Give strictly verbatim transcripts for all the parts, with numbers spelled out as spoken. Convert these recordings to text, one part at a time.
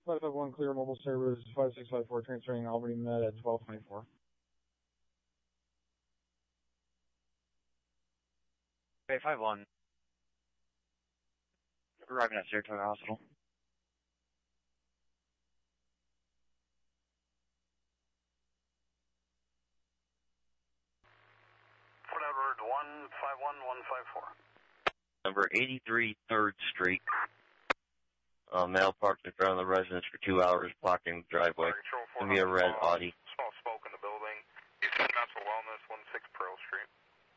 five five one, clear mobile service, five six five four, transferring Albany Med at twelve twenty-four. Okay, five one. Arriving at Saratoga Hospital. Fort Edward one five one one five four. Number eighty-three third Street. Uh, male parked in front of the residence for two hours, blocking the driveway. It's going to be a red Audi. Small smoke in the building. East Mental Wellness, one six Pearl Street.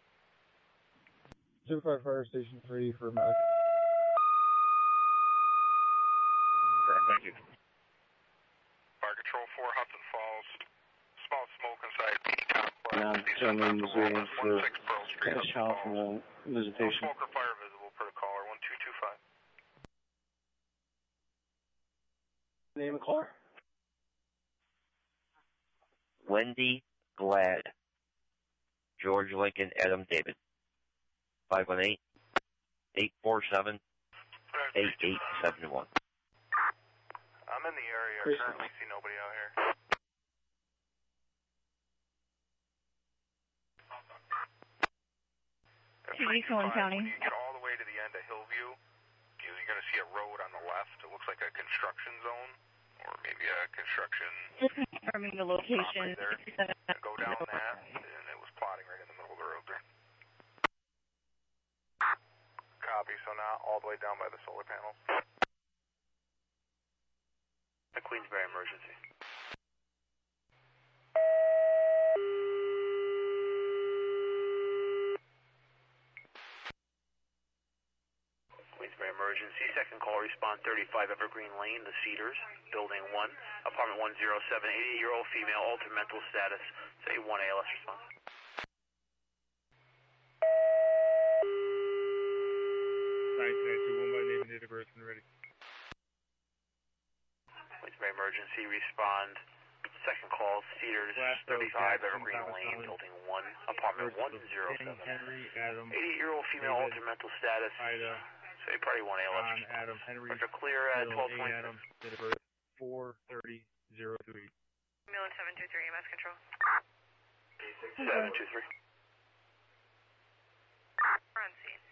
zero five Fire Station three for America. Thank you. Fire Control four, Hudson Falls. Small smoke inside the complex. Now, gentlemen, is waiting for cash out from the visitation. No smoke or fire visible per the caller, one two two five. Name of caller? Wendy Glad. George Lincoln, Adam David. five one eight, eight four seven, eight eight seven one. I'm in the area. I currently see nobody out here. Cleveland County. When you get all the way to the end of Hillview, you're going to see a road on the left. It looks like a construction zone, or maybe a construction. Just confirming the location. Right go down that, and it was plotting right in the middle of the road there. Copy. So now all the way down by the solar panels. The Queensbury emergency. Queensbury emergency. Second call response thirty-five Evergreen Lane, the Cedars, building one, apartment one oh seven, eighty-eight-year-old female, altered mental status. Say one A L S response. nine two one by name and date of birth and ready. Queensbury emergency respond. Second call, Cedars, thirty-five Evergreen Lane, building one, apartment one oh seven. Henry, Adam. eighty-eight-year-old female, David, altered mental status. Ida. Say party one A L S. John, Adam, Henry. Roger, clear at twelve twenty. Adam, date of birth four thirty oh three. Ambulance seven two three, E M S control. seven two three. We're on scene.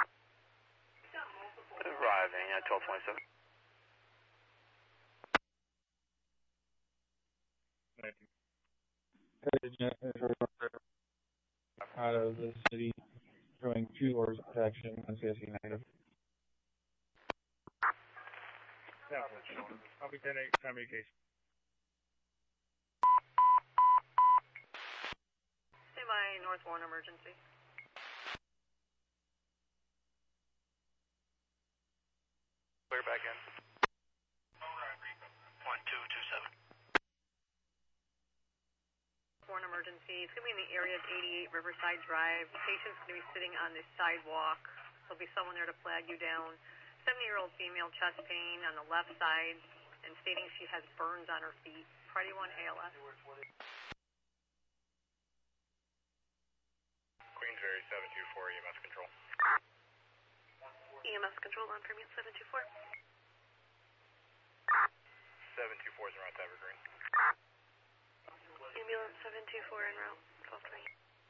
Arriving at twelve twenty-seven. Out of the city, showing two orders of protection on C S E negative. Copy ten eight, communication. Stay by North Warren emergency. Clear back in. one two two seven. Warren emergency. It's going to be in the area of eighty-eight Riverside Drive. The patient's going to be sitting on the sidewalk. There'll be someone there to flag you down. seventy-year-old female, chest pain on the left side, and stating she has burns on her feet. Priority one A L S. Queensbury seven two four, E M S control. E M S control on premium seven two four. seven two four is around Evergreen. Ambulance seven two four en route, twelve twenty.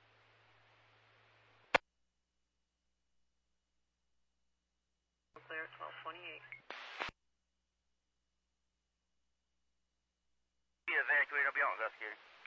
Clear at twelve twenty-eight. Evacuate, I'll be on investigating.